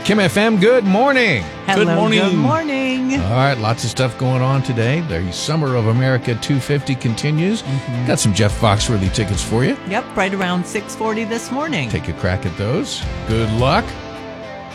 Kim FM, good morning. Hello, Good morning. Good morning. All right, lots of stuff going on today. The Summer of America 250 continues. Got some Jeff Foxworthy tickets for you. Yep, right around 6:40 this morning. Take a crack at those. Good luck.